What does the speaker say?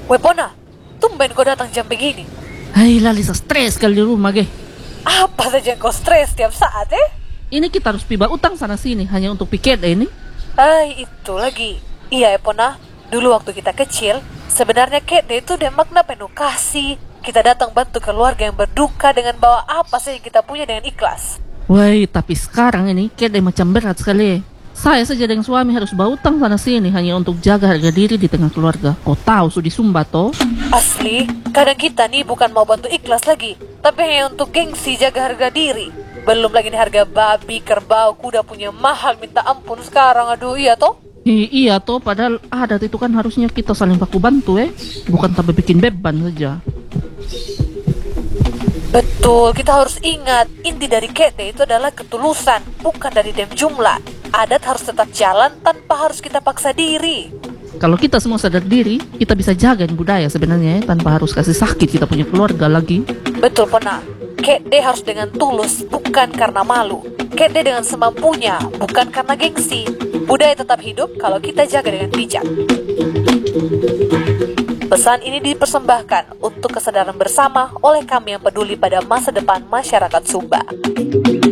Wepona, tumben kau datang jam begini. Hai Lalisa, stres kali di rumah ge. Apa saja yang kau stres tiap saat Ini kita harus piba utang sana sini hanya untuk piket ini. Itu lagi. Iya Epona, dulu waktu kita kecil, sebenarnya kede itu udah makna penuh kasih. Kita datang bantu keluarga yang berduka dengan bawa apa saja yang kita punya dengan ikhlas. Woi, tapi sekarang ini kede macam berat sekali. Saya saja dengan suami harus bawa utang sana sini hanya untuk jaga harga diri di tengah keluarga. Kau tahu sudah sumba toh? Asli, kadang kita nih bukan mau bantu ikhlas lagi, tapi hanya untuk gengsi jaga harga diri. Belum lagi nih harga babi, kerbau, kuda punya mahal minta ampun sekarang. Aduh, iya toh? Iya toh, padahal adat itu kan harusnya kita saling baku bantu bukan tambah bikin beban saja. Betul, kita harus ingat, inti dari kete itu adalah ketulusan, bukan dari dem jumlah. Adat harus tetap jalan tanpa harus kita paksa diri. Kalau kita semua sadar diri, kita bisa jagain budaya sebenarnya tanpa harus kasih sakit kita punya keluarga lagi. Betul, Pona. Kede harus dengan tulus, bukan karena malu. Kede dengan semampunya, bukan karena gengsi. Budaya tetap hidup kalau kita jaga dengan bijak. Pesan ini dipersembahkan untuk kesadaran bersama oleh kami yang peduli pada masa depan masyarakat Sumba.